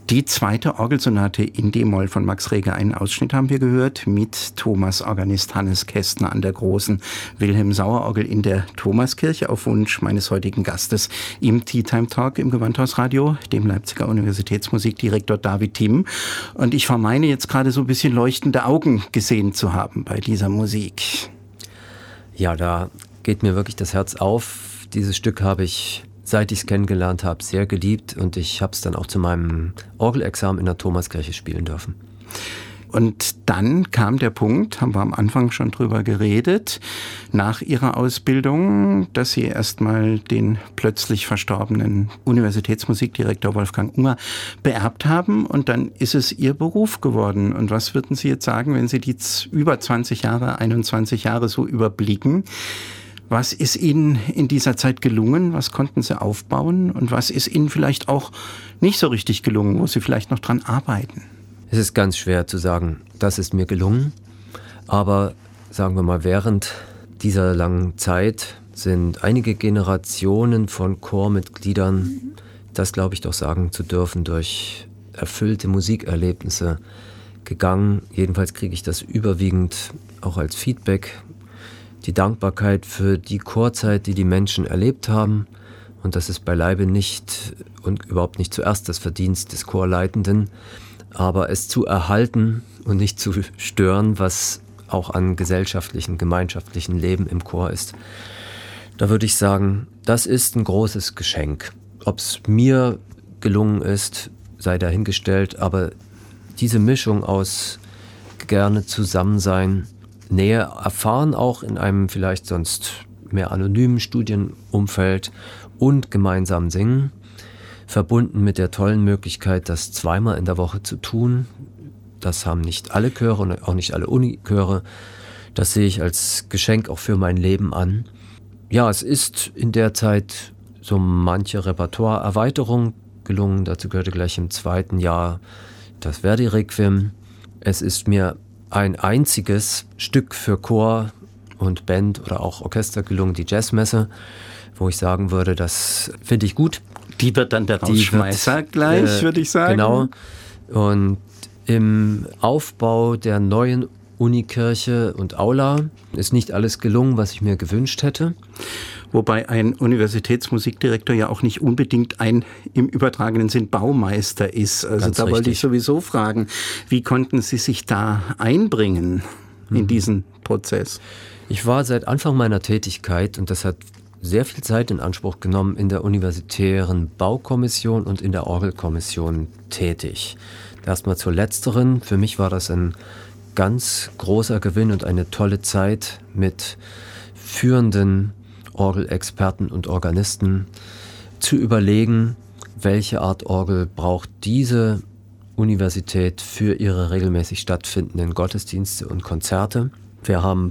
Die zweite Orgelsonate in D-Moll von Max Reger. Einen Ausschnitt haben wir gehört mit Thomas-Organist Hannes Kästner an der großen Wilhelm-Sauer-Orgel in der Thomaskirche auf Wunsch meines heutigen Gastes im Tea Time Talk im Gewandhausradio, dem Leipziger Universitätsmusikdirektor David Timm. Und ich vermeine jetzt gerade so ein bisschen leuchtende Augen gesehen zu haben bei dieser Musik. Ja, da geht mir wirklich das Herz auf. Dieses Stück habe ich, seit ich es kennengelernt habe, sehr geliebt und ich habe es dann auch zu meinem Orgelexamen in der Thomaskirche spielen dürfen. Und dann kam der Punkt, haben wir am Anfang schon drüber geredet, nach Ihrer Ausbildung, dass Sie erstmal den plötzlich verstorbenen Universitätsmusikdirektor Wolfgang Unger beerbt haben und dann ist es Ihr Beruf geworden. Und was würden Sie jetzt sagen, wenn Sie die über 20 Jahre, 21 Jahre so überblicken? Was ist Ihnen in dieser Zeit gelungen? Was konnten Sie aufbauen? Und was ist Ihnen vielleicht auch nicht so richtig gelungen, wo Sie vielleicht noch dran arbeiten? Es ist ganz schwer zu sagen, das ist mir gelungen. Aber sagen wir mal, während dieser langen Zeit sind einige Generationen von Chormitgliedern, das glaube ich doch sagen zu dürfen, durch erfüllte Musikerlebnisse gegangen. Jedenfalls kriege ich das überwiegend auch als Feedback. Die Dankbarkeit für die Chorzeit, die die Menschen erlebt haben. Und das ist beileibe nicht und überhaupt nicht zuerst das Verdienst des Chorleitenden, aber es zu erhalten und nicht zu stören, was auch an gesellschaftlichen, gemeinschaftlichen Leben im Chor ist. Da würde ich sagen, das ist ein großes Geschenk. Ob es mir gelungen ist, sei dahingestellt, aber diese Mischung aus gerne Zusammensein, Nähe erfahren, auch in einem vielleicht sonst mehr anonymen Studienumfeld und gemeinsam singen, verbunden mit der tollen Möglichkeit, das zweimal in der Woche zu tun. Das haben nicht alle Chöre und auch nicht alle Unichöre. Das sehe ich als Geschenk auch für mein Leben an. Ja, es ist in der Zeit so manche Repertoireerweiterung gelungen. Dazu gehörte gleich im zweiten Jahr das Verdi-Requiem. Es ist mir ein einziges Stück für Chor und Band oder auch Orchester gelungen, die Jazzmesse, wo ich sagen würde, das finde ich gut. Die wird dann der Rausschmeißer gleich, würde ich sagen. Genau. Und im Aufbau der neuen Unikirche und Aula ist nicht alles gelungen, was ich mir gewünscht hätte. Wobei ein Universitätsmusikdirektor ja auch nicht unbedingt ein im übertragenen Sinn Baumeister ist. Also Ganz da wollte richtig. ich sowieso fragen, wie konnten Sie sich da einbringen in diesen Prozess? Ich war seit Anfang meiner Tätigkeit, und das hat sehr viel Zeit in Anspruch genommen, in der universitären Baukommission und in der Orgelkommission tätig. Erstmal zur letzteren. Für mich war das ein ganz großer Gewinn und eine tolle Zeit mit führenden Orgelexperten und Organisten zu überlegen, welche Art Orgel braucht diese Universität für ihre regelmäßig stattfindenden Gottesdienste und Konzerte. Wir haben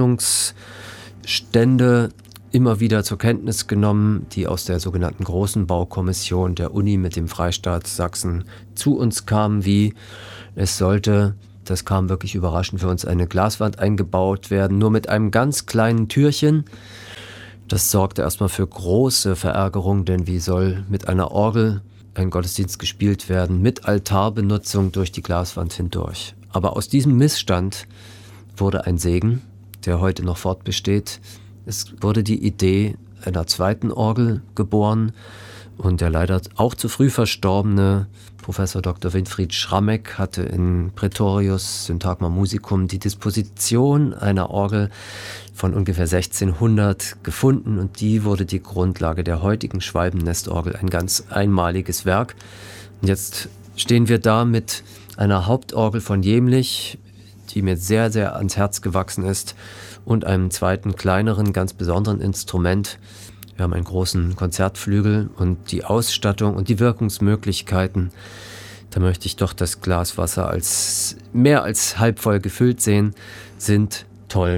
Planungsstände immer wieder zur Kenntnis genommen, die aus der sogenannten Großen Baukommission der Uni mit dem Freistaat Sachsen zu uns kamen, wie es sollte, das kam wirklich überraschend für uns, eine Glaswand eingebaut werden, nur mit einem ganz kleinen Türchen. Das sorgte erstmal für große Verärgerung, denn wie soll mit einer Orgel ein Gottesdienst gespielt werden, mit Altarbenutzung durch die Glaswand hindurch. Aber aus diesem Missstand wurde ein Segen, der heute noch fortbesteht. Es wurde die Idee einer zweiten Orgel geboren und der leider auch zu früh verstorbene Professor Dr. Winfried Schrammeck hatte in Praetorius Syntagma Musicum die Disposition einer Orgel von ungefähr 1600 gefunden und die wurde die Grundlage der heutigen Schwalbennestorgel, ein ganz einmaliges Werk. Und jetzt stehen wir da mit einer Hauptorgel von Jemlich, die mir sehr, sehr ans Herz gewachsen ist, und einem zweiten, kleineren, ganz besonderen Instrument. Wir haben einen großen Konzertflügel und die Ausstattung und die Wirkungsmöglichkeiten. Da möchte ich doch das Glas Wasser als mehr als halb voll gefüllt sehen, sind toll.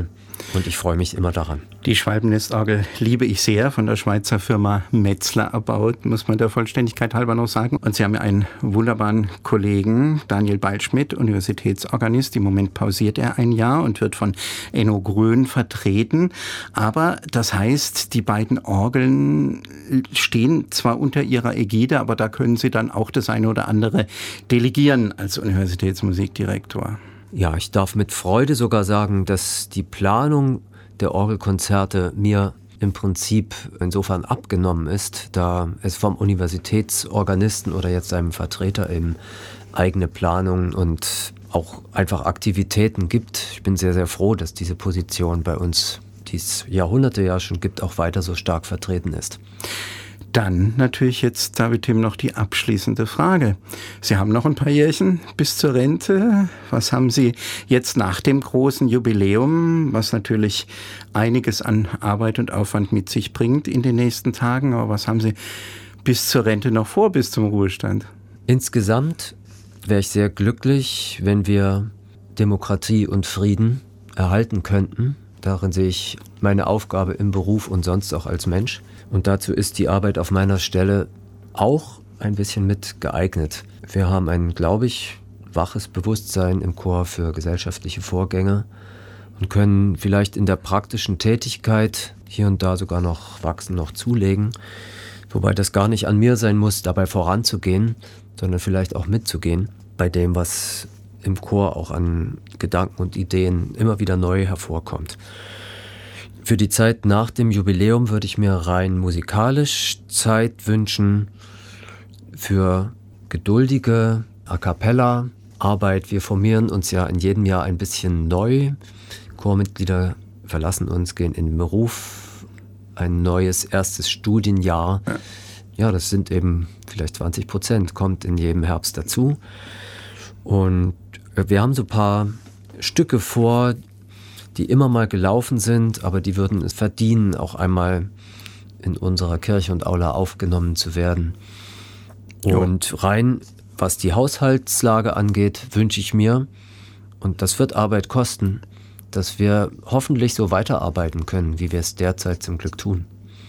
Und ich freue mich immer daran. Die Schwalbennestorgel liebe ich sehr, von der Schweizer Firma Metzler erbaut, muss man der Vollständigkeit halber noch sagen. Und Sie haben ja einen wunderbaren Kollegen, Daniel Beilschmidt, Universitätsorganist. Im Moment pausiert er ein Jahr und wird von Enno Grön vertreten. Aber das heißt, die beiden Orgeln stehen zwar unter ihrer Ägide, aber da können Sie dann auch das eine oder andere delegieren als Universitätsmusikdirektor. Ja, ich darf mit Freude sogar sagen, dass die Planung der Orgelkonzerte mir im Prinzip insofern abgenommen ist, da es vom Universitätsorganisten oder jetzt einem Vertreter eben eigene Planungen und auch einfach Aktivitäten gibt. Ich bin sehr, sehr froh, dass diese Position bei uns, die es Jahrhunderte ja schon gibt, auch weiter so stark vertreten ist. Dann natürlich jetzt, David Timm, noch die abschließende Frage. Sie haben noch ein paar Jährchen bis zur Rente. Was haben Sie jetzt nach dem großen Jubiläum, was natürlich einiges an Arbeit und Aufwand mit sich bringt in den nächsten Tagen, aber was haben Sie bis zur Rente noch vor, bis zum Ruhestand? Insgesamt wäre ich sehr glücklich, wenn wir Demokratie und Frieden erhalten könnten. Darin sehe ich meine Aufgabe im Beruf und sonst auch als Mensch. Und dazu ist die Arbeit auf meiner Stelle auch ein bisschen mit geeignet. Wir haben ein, glaube ich, waches Bewusstsein im Chor für gesellschaftliche Vorgänge und können vielleicht in der praktischen Tätigkeit hier und da sogar noch wachsen, noch zulegen. Wobei das gar nicht an mir sein muss, dabei voranzugehen, sondern vielleicht auch mitzugehen bei dem, was im Chor auch an Gedanken und Ideen immer wieder neu hervorkommt. Für die Zeit nach dem Jubiläum würde ich mir rein musikalisch Zeit wünschen für geduldige A-cappella-Arbeit. Wir formieren uns ja in jedem Jahr ein bisschen neu. Chormitglieder verlassen uns, gehen in den Beruf. Ein neues erstes Studienjahr. Ja, das sind eben vielleicht 20%, kommt in jedem Herbst dazu. Und wir haben so ein paar Stücke vor, die immer mal gelaufen sind, aber die würden es verdienen, auch einmal in unserer Kirche und Aula aufgenommen zu werden. Und rein, was die Haushaltslage angeht, wünsche ich mir, und das wird Arbeit kosten, dass wir hoffentlich so weiterarbeiten können, wie wir es derzeit zum Glück tun.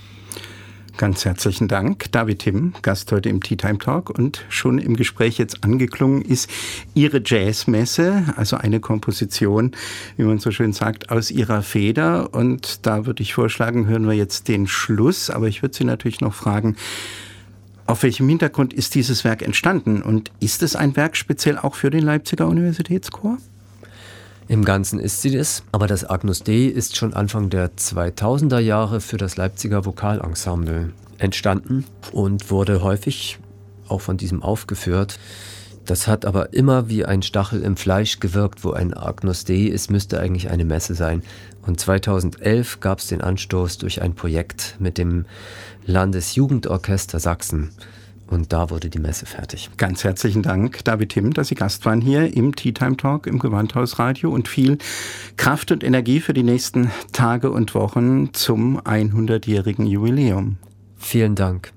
Ganz herzlichen Dank. David Timm, Gast heute im Tea Time Talk, und schon im Gespräch jetzt angeklungen ist Ihre Jazzmesse, also eine Komposition, wie man so schön sagt, aus Ihrer Feder. Und da würde ich vorschlagen, hören wir jetzt den Schluss. Aber ich würde Sie natürlich noch fragen, auf welchem Hintergrund ist dieses Werk entstanden? Und ist es ein Werk speziell auch für den Leipziger Universitätschor? Im Ganzen ist sie das, aber das Agnus Dei ist schon Anfang der 2000er Jahre für das Leipziger Vokalensemble entstanden und wurde häufig auch von diesem aufgeführt. Das hat aber immer wie ein Stachel im Fleisch gewirkt. Wo ein Agnus Dei ist, müsste eigentlich eine Messe sein. Und 2011 gab es den Anstoß durch ein Projekt mit dem Landesjugendorchester Sachsen. Und da wurde die Messe fertig. Ganz herzlichen Dank, David Timm, dass Sie Gast waren hier im Tea Time Talk im Gewandhausradio, und viel Kraft und Energie für die nächsten Tage und Wochen zum 100-jährigen Jubiläum. Vielen Dank.